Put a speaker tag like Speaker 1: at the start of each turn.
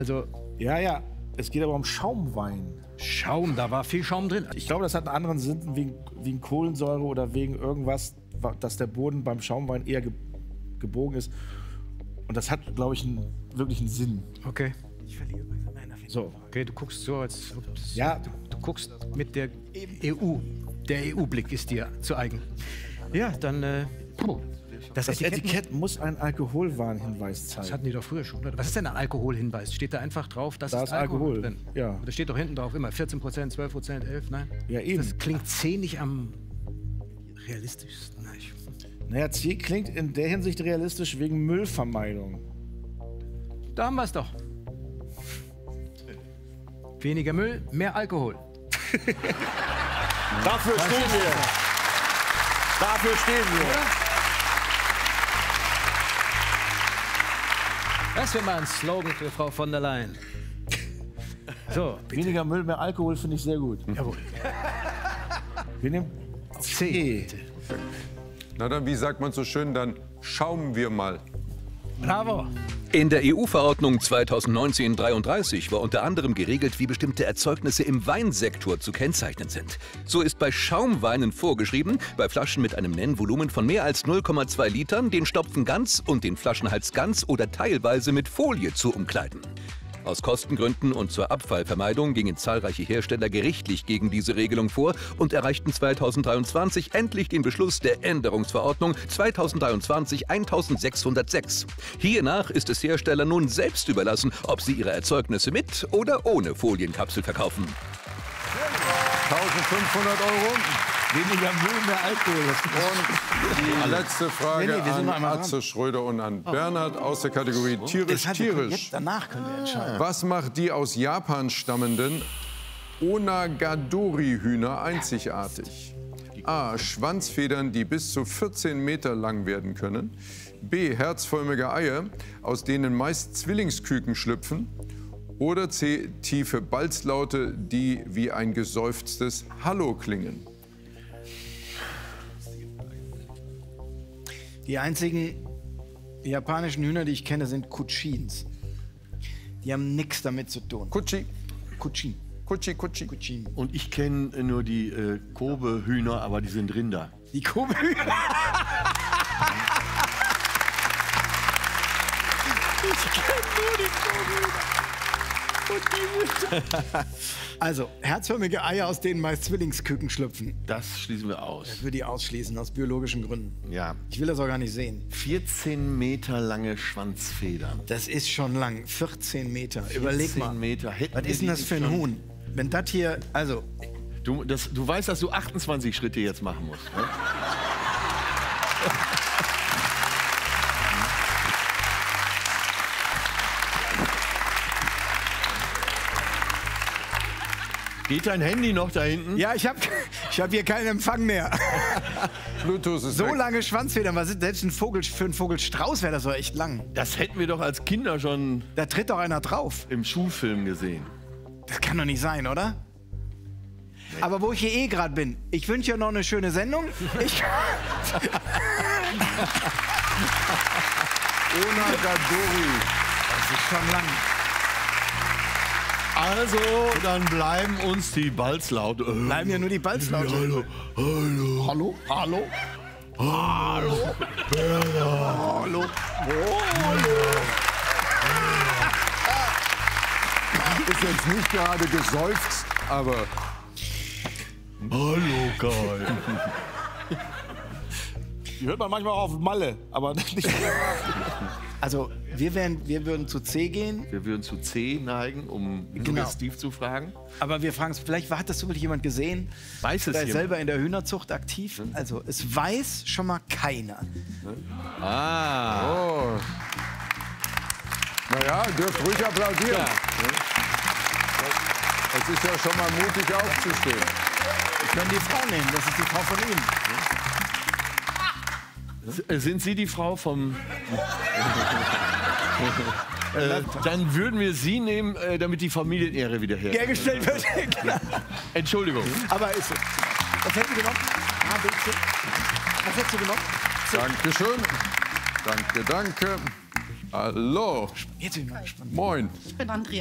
Speaker 1: Also,
Speaker 2: Ja, es geht aber um Schaumwein.
Speaker 1: Schaum, da war viel Schaum drin.
Speaker 2: Ich glaube, das hat einen anderen Sinn wegen Kohlensäure oder wegen irgendwas, dass der Boden beim Schaumwein eher gebogen ist. Und das hat, glaube ich, wirklich einen Sinn.
Speaker 1: Okay.
Speaker 2: Ich verliere bei meiner Finger. So.
Speaker 1: Okay, du guckst so, als
Speaker 2: Ja.
Speaker 1: du guckst mit der EU. Der EU-Blick ist dir zu eigen. Ja, dann. Das
Speaker 2: Das Etikett muss einen Alkoholwarnhinweis zeigen.
Speaker 1: Das hatten die doch früher schon. Oder? Was ist denn ein Alkoholhinweis? Steht da einfach drauf, dass
Speaker 2: Da
Speaker 1: ist
Speaker 2: ist Alkohol
Speaker 1: drin?
Speaker 2: ja.
Speaker 1: Da steht doch hinten drauf immer 14%, 12%, 11%, nein?
Speaker 2: Ja, eben.
Speaker 1: Das klingt C nicht am realistischsten.
Speaker 2: Naja, C klingt in der Hinsicht realistisch wegen Müllvermeidung.
Speaker 1: Da haben wir es doch. Weniger Müll, mehr Alkohol.
Speaker 2: Dafür stehen wir. Dafür stehen wir.
Speaker 1: Das wäre mal ein Slogan für Frau von der Leyen. So,
Speaker 2: Weniger Müll, mehr Alkohol finde ich sehr gut.
Speaker 1: jawohl.
Speaker 2: Wir nehmen C.
Speaker 3: Na dann, wie sagt man so schön, dann schauen wir mal.
Speaker 1: Bravo.
Speaker 4: In der EU-Verordnung 2019/33 war unter anderem geregelt, wie bestimmte Erzeugnisse im Weinsektor zu kennzeichnen sind. So ist bei Schaumweinen vorgeschrieben, bei Flaschen mit einem Nennvolumen von mehr als 0,2 Litern den Stopfen ganz und den Flaschenhals ganz oder teilweise mit Folie zu umkleiden. Aus Kostengründen und zur Abfallvermeidung gingen zahlreiche Hersteller gerichtlich gegen diese Regelung vor und erreichten 2023 endlich den Beschluss der Änderungsverordnung 2023/1606. Hiernach ist es Herstellern nun selbst überlassen, ob sie ihre Erzeugnisse mit oder ohne Folienkapsel verkaufen.
Speaker 3: 1500 €.
Speaker 2: Weniger Müll, mehr Alkohol.
Speaker 3: Und die letzte Frage
Speaker 2: wir sind noch
Speaker 3: an
Speaker 2: einmal
Speaker 3: Atze Schröder und an Bernhard aus der Kategorie Tierisch.
Speaker 2: Danach können wir entscheiden.
Speaker 3: Was macht die aus Japan stammenden Onagadori-Hühner einzigartig? A. Schwanzfedern, die bis zu 14 Meter lang werden können. B. Herzförmige Eier, aus denen meist Zwillingsküken schlüpfen. Oder C. Tiefe Balzlaute, die wie ein geseufztes Hallo klingen.
Speaker 2: Die einzigen japanischen Hühner, die ich kenne, sind Kuchins. Die haben nichts damit zu tun.
Speaker 3: Kutschi,
Speaker 2: Kuchin.
Speaker 3: Kutschi, Kutschi.
Speaker 2: Kuchin.
Speaker 5: Und ich kenne nur die Kobe-Hühner, aber die sind Rinder.
Speaker 2: Die Kobe-Hühner. Ich kenne nur die Kobe-Hühner. Und die Hühner. Also, herzförmige Eier, aus denen meist Zwillingsküken schlüpfen.
Speaker 5: Das schließen wir aus.
Speaker 2: Das würde ich ausschließen, aus biologischen Gründen.
Speaker 5: Ja.
Speaker 2: Ich will das auch gar nicht sehen.
Speaker 5: 14 Meter lange Schwanzfedern.
Speaker 2: Das ist schon lang. 14 Meter. Überleg mal.
Speaker 5: 14 Meter. Hätten
Speaker 2: Was
Speaker 5: wir
Speaker 2: ist denn
Speaker 5: die
Speaker 2: das für ein
Speaker 5: schon-
Speaker 2: Huhn? Wenn das hier, also,
Speaker 5: Du weißt, dass du 28 Schritte jetzt machen musst. Ne? Geht dein Handy noch da hinten?
Speaker 2: ja, ich hab hier keinen Empfang mehr.
Speaker 3: Bluetooth ist
Speaker 2: So
Speaker 3: weg.
Speaker 2: lange Schwanzfedern, was ist selbst für einen Vogelstrauß wäre das doch echt lang.
Speaker 5: Das hätten wir doch als Kinder schon
Speaker 2: Da tritt doch einer drauf.
Speaker 5: im Schulfilm gesehen.
Speaker 2: Das kann doch nicht sein, oder? Aber wo ich hier gerade bin, ich wünsche dir noch eine schöne Sendung.
Speaker 3: Onagadori.
Speaker 2: Das ist schon lang.
Speaker 5: Also, dann bleiben uns die Balzlaute.
Speaker 2: Bleiben ja nur die Balzlaute.
Speaker 5: Hallo, hallo.
Speaker 2: Hallo? Hallo?
Speaker 5: Hallo.
Speaker 2: Hallo?
Speaker 3: Ist jetzt nicht gerade geseufzt, aber
Speaker 5: Hallo, Kai.
Speaker 2: Die hört man manchmal auch auf Malle, aber nicht. Also, wir würden zu C gehen,
Speaker 5: Wir würden zu C neigen, um suggestiv zu fragen.
Speaker 2: aber wir fragen uns, vielleicht hat das wirklich jemand gesehen?
Speaker 5: Weiß es
Speaker 2: Oder ist
Speaker 5: jemand?
Speaker 2: selber in der Hühnerzucht aktiv? Also, es weiß schon mal keiner.
Speaker 3: oh. Naja, dürft ruhig applaudieren. Es ist ja schon mal mutig aufzustehen.
Speaker 2: Wir können die Frau nehmen, das ist die Frau von Ihnen.
Speaker 5: Sind Sie die Frau vom... dann würden wir Sie nehmen, damit die Familienehre wieder her.
Speaker 2: Hergestellt wird.
Speaker 5: Entschuldigung.
Speaker 2: Aber ist so. Was hättest du genommen? A, B, C. Was hättest du genommen?
Speaker 3: Dankeschön. Danke, danke. Hallo.
Speaker 6: Jetzt bin ich mal gespannt.
Speaker 3: Moin.
Speaker 6: Ich bin Andrea.